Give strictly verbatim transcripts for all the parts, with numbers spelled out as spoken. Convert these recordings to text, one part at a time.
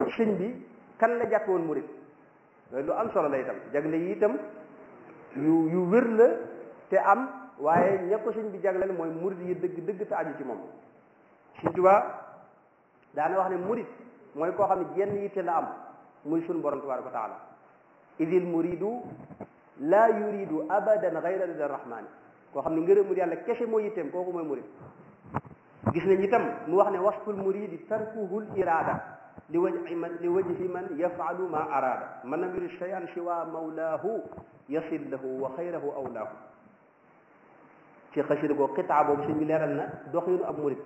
sëñ bi kan la jàppe woon murid loolu lu am solo la itam jagle yi itam yu yu wér la te am waaye ña ko sëñ bi jagleel mooy murid yi dëgg dëgg te aju ci moom Sëñ Tuubaa daana wax ne murid mooy koo xam ne jenn yitte la am muy sunu borom tabaaraka wa taala idil muridu laa yuridu abadan gayra rida rahmani koo xam ne ngërëmul yàlla kese moo yitteem kooku mooy murid gis nañ itam mu wax ne wasful muridi tarkuhul irada li wajhi man li wajhi man yafalu ma arada man lam yurid shay'an siwa mawlaahu yasil lahu wa xayrahu awlaahu ci xasida goo xitaa boobu sëñ bi leeral na doxinu ab murid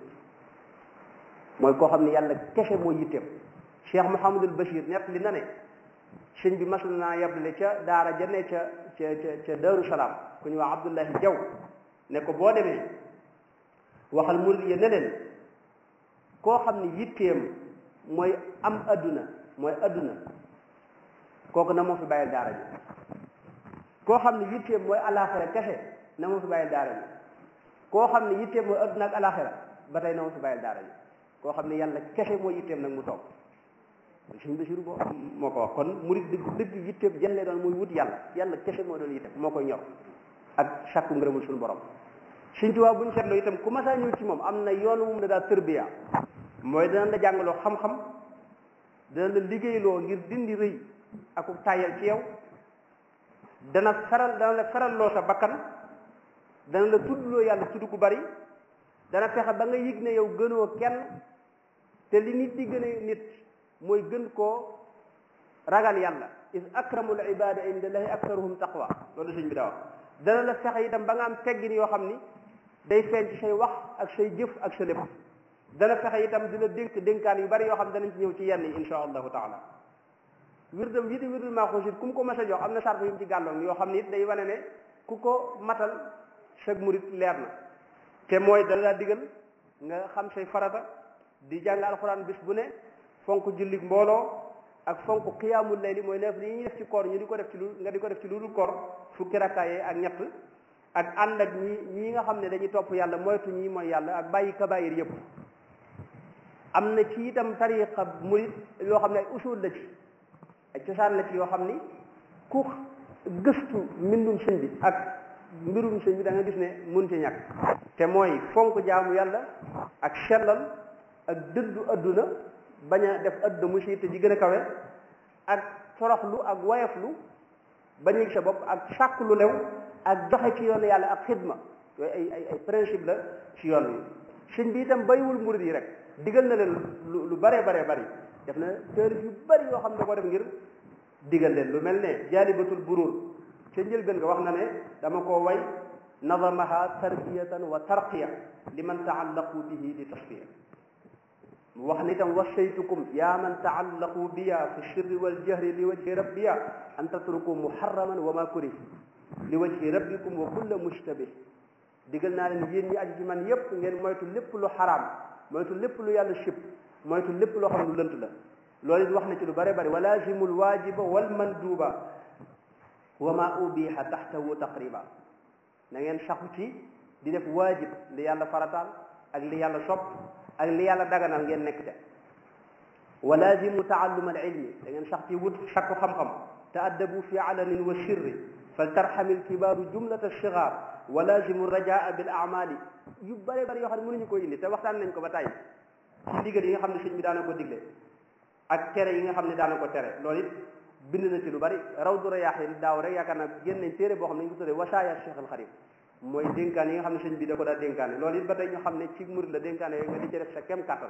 mooy koo xam ne yàlla kese moo yitteem Cheikh Mouhamadul Bachir nett li na ne sëñ bi mas naa yable ca daara ja ne ca ca ca Daaru Salaam ku ñu wax Abdullahi Jaw ne ko boo demee waxal murid ya ne leen koo xam ne yitteem mooy am adduna mooy adduna kooku na moo fi bàyyil daara ji koo xam ne yitteem mooy alaxira kese na moo fi bàyyil daara ji koo xam ne yitteem mooy adduna ak alaxira ba tey na moo fi bàyyil daara ji koo xam ne yàlla kese mooy yitteem nag mu toog suñ Basiru boo moo ko wax kon murid dëgg dëgg yitteem jëlee doon muy wut yàlla yàlla kese moo doon yitteem moo koy ñor ak sàkku ngërëmul suñu borom Sëñ Tuubaa bu ñu seetloo itam ku masaa ñëw ci moom am na yoonu moom la daal tërbiya mooy dana la jàngaloo xam-xam dana la liggéeyloo ngir dindi rëy ak tàyyal ci yow dana feral dana la feralloo sa bakkan dana la tuddloo yàlla tudd ku bari dana fexe ba nga yëg ne yow gënoo kenn te li nit di gën a nit mooy gën koo ragal yàlla is akramul ibada inda llahi aktaruhum taqwa loolu sëñ bi daa wax dana la fexe itam ba nga am teggin yoo xam ni day feeñ ci say wax ak say jëf ak sa lépp dana fexe itam di la dénk dénkaan yu bari yoo xam danañ ci ñëw ci yenn yi insha allahu taala wirdam yi di wirdul maaxuus it ku mu ko mas a jox am na sart yu mu ci gàlloon yoo xam ni it day wane ne ku ko matal sag murit leer na te mooy dana laa digal nga xam say farata di jàng alxuraan bis bu ne fonk jullik mbooloo ak fonk qiyaamul layli mooy neef li ñuy def ci koor ñu di ko def ci lu nga di ko def ci lu dul koor fukki rakkaaye ak ñett ak ànd ak ñi ñii nga xam ne dañuy topp yàlla moytu ñii mooy yàlla ak bàyyi kabaayir yëpp am na ci itam tariqa murit yoo xam ne ay usul la ci ay cosaan la ci yoo xam ni ku gëstu mbindum sëñ bi ak mbirum sëñ bi da nga gis ne mun ci ñàkk te mooy fonk jaamu yàlla ak sellal ak dëddu adduna bañ a def adduna mu siite ji gën a kawe ak toroxlu ak wayaflu bañ a gis sa bopp ak sàkk lu lew ak joxe ci yoonu yàlla ak xidma yooyu ay ay ay principe la ci yoon wi sëñ bi itam bayiwul murid yi rek digal na leen lu lu baree baree bari def na taalif yu bari yoo xam ne da ko def ngir digal leen lu mel ne jaalibatul buruur ca njëlbéen nga wax na ne dama koo way nazamaha tarbiyatan wa tarqiya liman taallaqu bihi li tasfiya mu wax ni itam wasaytukum yaa man taallaqu biya fi sirri wal jahri li wajhi rabbiya an tatruku muharraman wa ma kurih li wajhi rabbikum wa kulla mushtabih digal naa leen yéen ñi aju ci man yépp ngeen moytu lépp lu xaraam moytu lépp lu yàlla sib moytu lépp loo xam lu lënt la loolu it wax na ci lu bare bari wa lazimul waajiba wal manduba wa ma ubiha taxtahu taqriba na ngeen saxu ci di def waajib li yàlla farataal ak li yàlla sopp ak li yàlla daganal ngeen nekk te wa lazimu taallum al ilmi da ngeen sax ci wut sakku xam-xam taaddabu fi alanin wa sirri fal tarxamil kibaaru jumlata sigaar wa lazimu rajaa bil amali yu bare bari yoo xam ne mënuñu ko indi te waxtaan nañ ko ba tey ci ndigal yi nga xam ne sëñ bi daana ko digle ak tere yi nga xam ne daana ko tere loolu it bind na ci lu bari rawdu rayaahin daaw rek yaakaar naa génn nañ téere boo xam ne ñu ko tuddee wasaaya Cheikh al Xadim mooy dénkaan yi nga xam ne sëñ bi da ko daa dénkaane loolu it ba tey ñu xam ne ci murid la dénkaane yooyu nga di ci def sa kem kàttan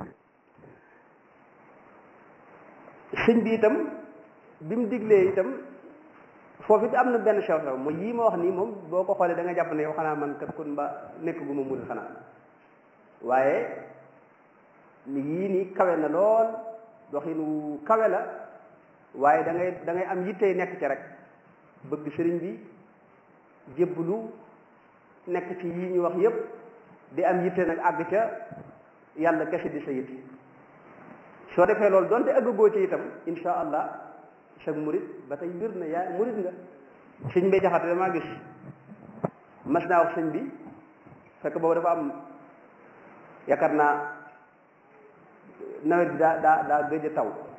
sëñ bi itam bi mu diglee itam foofu it am na benn sew sew mooy yii ma wax nii moom boo ko xoolee da nga jàpp ne yow xanaa man kat kon ba nekk gu ma murid xanaa waaye yii nii kawe na lool doxinu kawe la waaye da ngay da ngay am yittey nekk ci rek bëgg sëriñ bi jébbalu nekk ci yii ñu wax yépp di am yitte nag àgg ca yàlla kese di sa yitte soo defee loolu donte àggagoo ci itam insha allah sag murid ba tey wér na yaa murid nga sëñ bay jaxate damaa gis mas naa wax sëñ bi fekk boobu dafa am yaakaar naa nawet bi daa daa daa gëj a taw